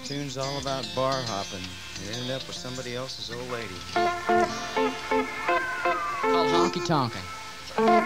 tune's all about bar hopping. You ended up with somebody else's old lady. Called honky tonkin'.